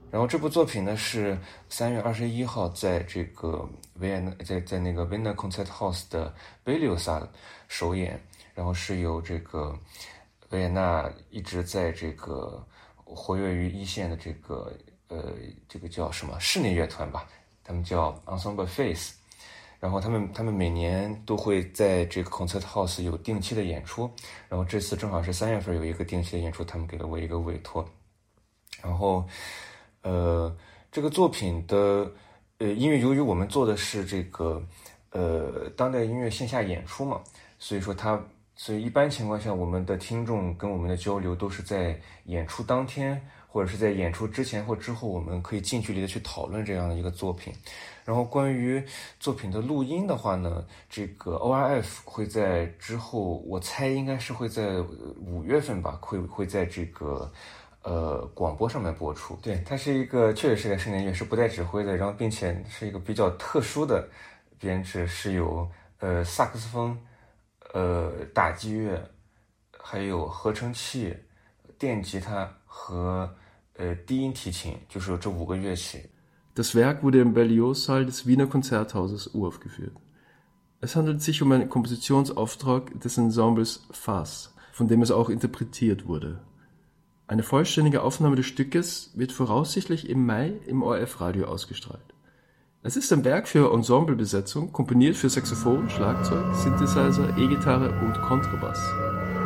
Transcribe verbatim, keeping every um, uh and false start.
然后这部作品呢是三月二十一号在这个维也纳，在在那个 Wiener Konzerthaus 的 Bellio-Saal 首演，然后是由这个维也纳一直在这个活跃于一线的这个呃这个叫什么室内乐团吧，他们叫 Ensemble Face， 然后他们他们每年都会在这个 Konzerthaus 有定期的演出，然后这次正好是三月份有一个定期的演出，他们给了我一个委托，然后。呃，这个作品的呃，因为由于我们做的是这个呃当代音乐线下演出嘛，所以说它，所以一般情况下，我们的听众跟我们的交流都是在演出当天，或者是在演出之前或之后，我们可以近距离的去讨论这样的一个作品。然后关于作品的录音的话呢，这个 O R F 会在之后，我猜应该是会在五月份吧，会会在这个。呃，广播上面播出，对，它是一个确实是个室内乐，是不带指挥的，然后并且是一个比较特殊的编制，是有呃萨克斯风、呃打击乐，还有合成器、电吉他和呃低音提琴，就是这五个乐器。 Das Werk wurde im Berlioz-Saal des Wiener Konzerthauses uraufgeführt. Es handelt sich um einen Kompositionsauftrag des Ensembles F A S, von dem es auch interpretiert wurde.Eine vollständige Aufnahme des Stückes wird voraussichtlich im Mai im O R F-Radio ausgestrahlt. Es ist ein Werk für Ensemblebesetzung, komponiert für Saxophon, Schlagzeug, Synthesizer, E-Gitarre und Kontrabass.